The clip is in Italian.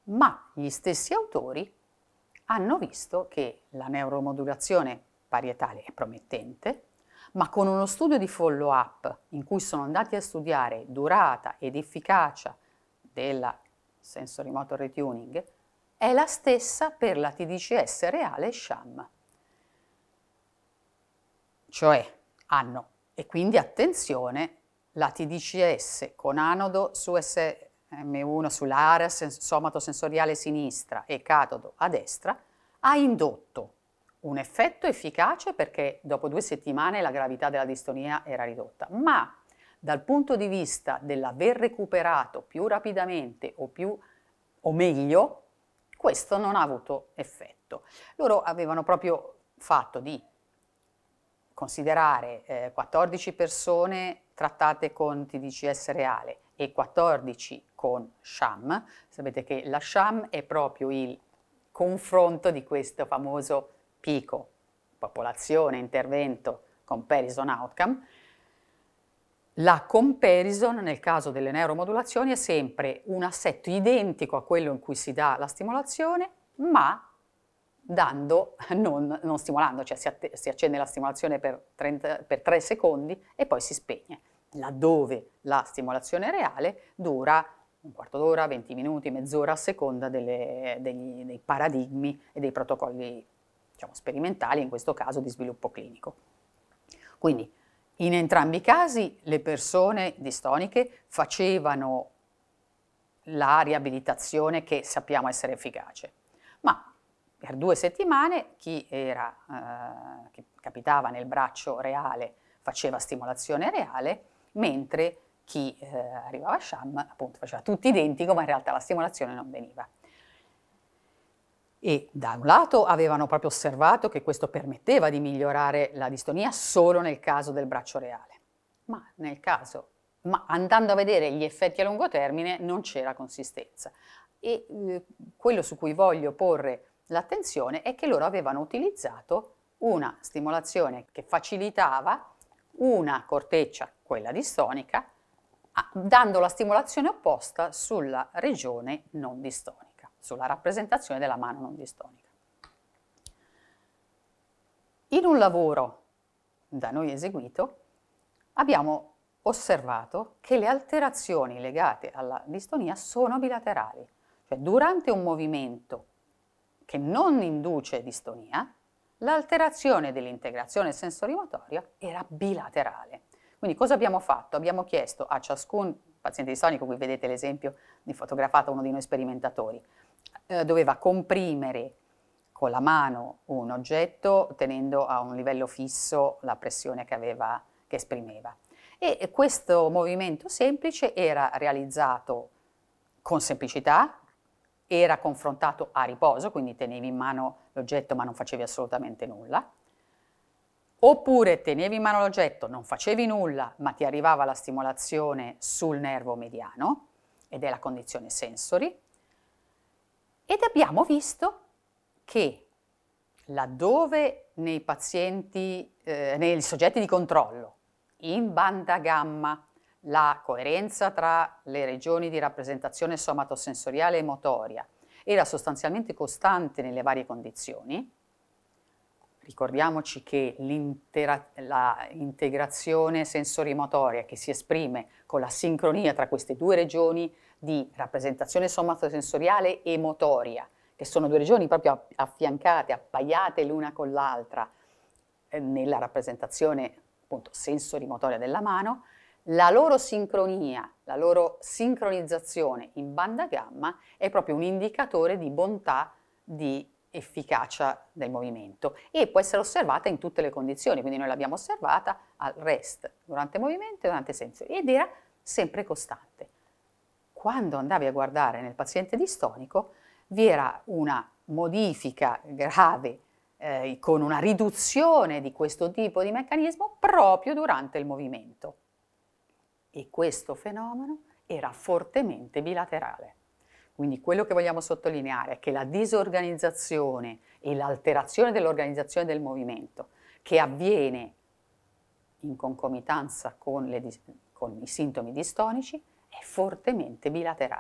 ma gli stessi autori hanno visto che la neuromodulazione parietale è promettente, ma con uno studio di follow-up in cui sono andati a studiare durata ed efficacia della sensory motor retuning, è la stessa per la TDCS reale e sham. Cioè hanno, e quindi attenzione, la TDCS con anodo su SM1 sull'area somatosensoriale sinistra e catodo a destra ha indotto un effetto efficace perché dopo 2 settimane la gravità della distonia era ridotta, ma dal punto di vista dell'aver recuperato più rapidamente o meglio, questo non ha avuto effetto. Loro avevano proprio fatto di considerare 14 persone trattate con TDCS reale e 14 con sham. Sapete che la sham è proprio il confronto di questo famoso PICO, popolazione, intervento, comparison outcome. La comparison nel caso delle neuromodulazioni è sempre un assetto identico a quello in cui si dà la stimolazione, ma non stimolando, cioè si accende la stimolazione per 3 secondi e poi si spegne, laddove la stimolazione reale dura un quarto d'ora, 20 minuti, mezz'ora a seconda dei paradigmi e dei protocolli, diciamo, sperimentali, in questo caso di sviluppo clinico. Quindi in entrambi i casi le persone distoniche facevano la riabilitazione che sappiamo essere efficace, ma per 2 settimane chi capitava nel braccio reale faceva stimolazione reale, mentre chi arrivava a sham appunto faceva tutto identico, ma in realtà la stimolazione non veniva. E da un lato avevano proprio osservato che questo permetteva di migliorare la distonia solo nel caso del braccio reale, ma andando a vedere gli effetti a lungo termine non c'era consistenza. E quello su cui voglio porre l'attenzione è che loro avevano utilizzato una stimolazione che facilitava una corteccia, quella distonica, dando la stimolazione opposta sulla regione non distonica, sulla rappresentazione della mano non distonica. In un lavoro da noi eseguito abbiamo osservato che le alterazioni legate alla distonia sono bilaterali, cioè durante un movimento che non induce distonia, l'alterazione dell'integrazione sensorimotoria era bilaterale. Quindi cosa abbiamo fatto? Abbiamo chiesto a ciascun paziente distonico, qui vedete l'esempio di fotografato uno di noi sperimentatori, doveva comprimere con la mano un oggetto tenendo a un livello fisso la pressione che esprimeva. E questo movimento semplice era realizzato con semplicità, era confrontato a riposo, quindi tenevi in mano l'oggetto ma non facevi assolutamente nulla, oppure tenevi in mano l'oggetto, non facevi nulla, ma ti arrivava la stimolazione sul nervo mediano, ed è la condizione sensory, ed abbiamo visto che laddove nei soggetti di controllo, in banda gamma, la coerenza tra le regioni di rappresentazione somatosensoriale e motoria era sostanzialmente costante nelle varie condizioni. Ricordiamoci che l'integrazione sensorimotoria che si esprime con la sincronia tra queste 2 regioni di rappresentazione somatosensoriale e motoria, che sono 2 regioni proprio affiancate, appaiate l'una con l'altra nella rappresentazione appunto sensorimotoria della mano, la loro sincronia, la loro sincronizzazione in banda gamma è proprio un indicatore di bontà, di efficacia del movimento e può essere osservata in tutte le condizioni, quindi noi l'abbiamo osservata al rest, durante il movimento e durante il sensory, ed era sempre costante. Quando andavi a guardare nel paziente distonico vi era una modifica grave con una riduzione di questo tipo di meccanismo proprio durante il movimento. E questo fenomeno era fortemente bilaterale. Quindi quello che vogliamo sottolineare è che la disorganizzazione e l'alterazione dell'organizzazione del movimento che avviene in concomitanza con i sintomi distonici è fortemente bilaterale.